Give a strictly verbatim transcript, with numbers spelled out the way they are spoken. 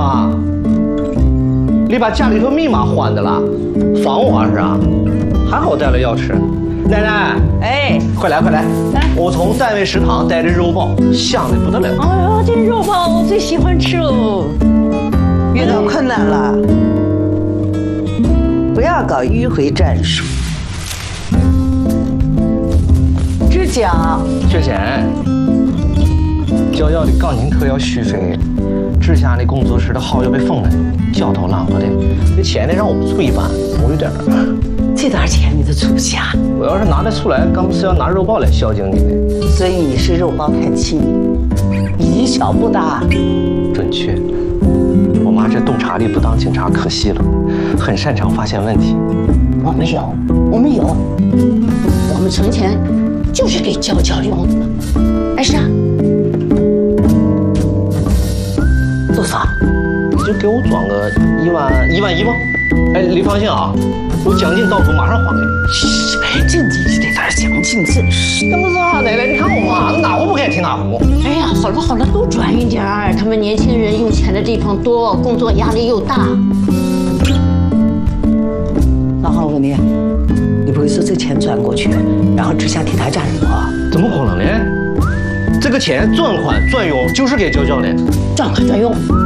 妈，你把家里头密码换的了，放我是啊？还好带了钥匙。奶奶， 哎， 快来快来！我从单位食堂带的肉包，香的不得了。 哎呦，这肉包我最喜欢吃喽。 遇到困难了，不要搞迂回战术。只讲缺钱，娇娇的钢琴课要续费，之前的工作室的号要被封了，焦头烂额的。这钱得让我们出一半，我有点儿。 这点钱你都出不下， 我要是拿得出来，刚不是要拿肉包来孝敬你的？ 所以你是肉包太轻，以小不大。 准确。我妈这洞察力不当警察可惜了，很擅长发现问题。 我们有，我们有，我们存钱就是给娇娇用的。哎，是啊，多少？ 你就给我装个一万一万一吧。哎，你放心啊，我奖金到手马上还给你。 这你得点奖金，真是。 怎么是啊，奶奶？你看我妈哪壶不开提哪壶。 哎呀，好了好了，多赚一点儿。他们年轻人用钱的地方多，工作压力又大。 老郝，我问你，你不会说这钱转过去，然后只想替他占用啊？ 怎么可能呢？这个钱专款专用就是给娇娇的， 专款专用。